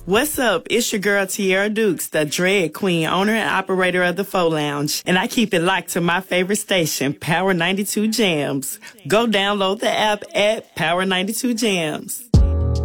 What's up? It's your girl Tierra Dukes, the Dread Queen, owner and operator of the Faux Lounge. And I keep it locked to my favorite station, Power 92 Jams. Go download the app at Power 92 Jams.